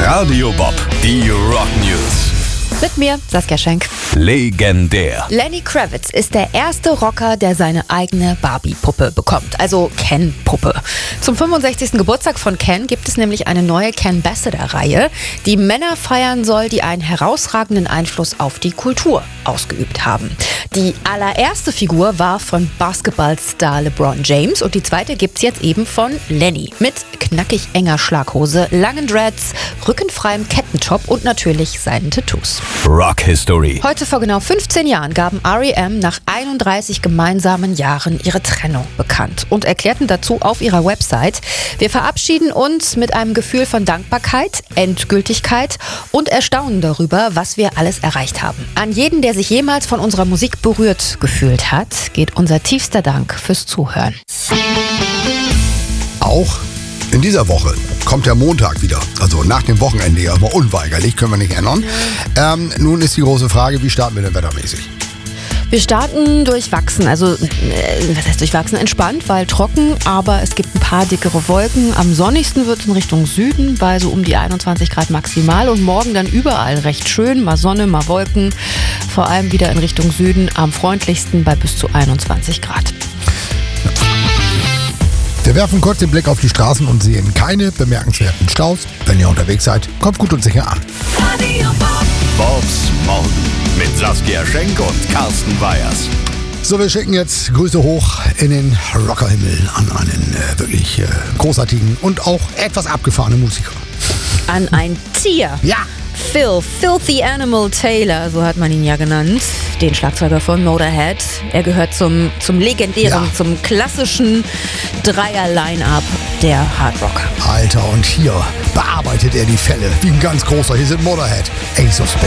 Radio Bob, die Rock News. Mit mir, Saskia Schenk. Legendär. Lenny Kravitz ist der erste Rocker, der seine eigene Barbie-Puppe bekommt, also Ken-Puppe. Zum 65. Geburtstag von Ken gibt es nämlich eine neue Ken-Ambassador-Reihe, die Männer feiern soll, die einen herausragenden Einfluss auf die Kultur ausgeübt haben. Die allererste Figur war von Basketballstar LeBron James und die zweite gibt's jetzt eben von Lenny. Mit knackig enger Schlaghose, langen Dreads, rückenfreiem Kettentop und natürlich seinen Tattoos. Rock History. Heute vor genau 15 Jahren gaben R.E.M. nach 31 gemeinsamen Jahren ihre Trennung bekannt und erklärten dazu auf ihrer Website: Wir verabschieden uns mit einem Gefühl von Dankbarkeit, Endgültigkeit und Erstaunen darüber, was wir alles erreicht haben. An jeden, der sich jemals von unserer Musik berührt gefühlt hat, geht unser tiefster Dank fürs Zuhören. Auch in dieser Woche kommt der Montag wieder, also nach dem Wochenende ja immer unweigerlich, können wir nicht ändern. Nun ist die große Frage, wie starten wir denn wettermäßig? Wir starten durchwachsen, also was heißt durchwachsen? Entspannt, weil trocken, aber es gibt ein paar dickere Wolken. Am sonnigsten wird es in Richtung Süden, bei so um die 21 Grad maximal und morgen dann überall recht schön, mal Sonne, mal Wolken, vor allem wieder in Richtung Süden, am freundlichsten bei bis zu 21 Grad. Wir werfen kurz den Blick auf die Straßen und sehen keine bemerkenswerten Staus. Wenn ihr unterwegs seid, kommt gut und sicher an. Bobs Morgen mit Saskia Schenk und Carsten Weyers. So, wir schicken jetzt Grüße hoch in den Rockerhimmel an einen wirklich großartigen und auch etwas abgefahrenen Musiker. An ein Tier. Ja! Phil, Filthy Animal Taylor, so hat man ihn ja genannt, den Schlagzeuger von Motorhead. Er gehört zum legendären, zum klassischen Dreier-Line-Up der Hardrocker. Alter, und hier bearbeitet er die Fälle wie ein ganz großer. Hier sind Motorhead, Ace of Spades.